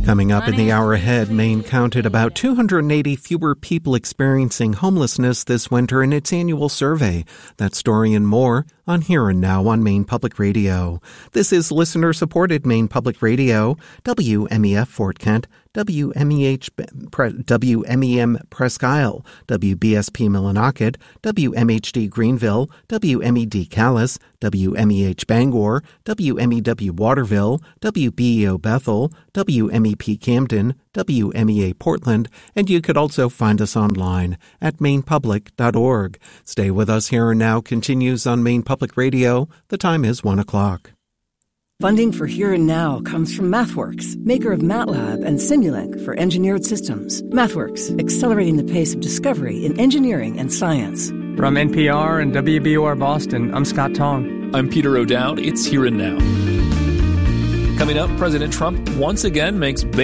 Coming up in the hour ahead, Maine counted about 280 fewer people experiencing homelessness this winter in its annual survey. That story and more on Here and Now on Maine Public Radio. This is listener-supported Maine Public Radio, WMEF Fort Kent, WMEM Presque Isle, WBSP Millinocket, WMHD Greenville, WMED Calais, WMEH Bangor, WMEW Waterville, WBEO Bethel, WMEP Camden, WMEA Portland, and you could also find us online at mainpublic.org. Stay with us. Here and Now continues on Maine Public Radio. The time is 1 o'clock. Funding for Here and Now comes from MathWorks, maker of MATLAB and Simulink for engineered systems. MathWorks, accelerating the pace of discovery in engineering and science. From NPR and WBOR Boston, I'm Scott Tong. I'm Peter O'Dowd. It's Here and Now. Coming up, President Trump once again makes